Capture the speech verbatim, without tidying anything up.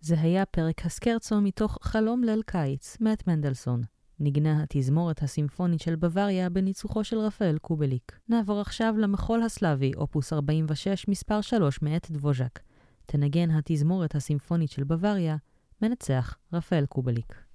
זה היה פרק הסקרצו מתוך חלום ליל קיץ, מאת מנדלסון. נגנה התזמורת הסימפונית של בוואריה בניצוחו של רפאל קובליק. נעבור עכשיו למחול הסלאבי, אופוס ארבעים ושש, מספר שלוש מאת דבוז'ק. תנגן התזמורת הסימפונית של בוואריה, מנצח רפאל קובליק.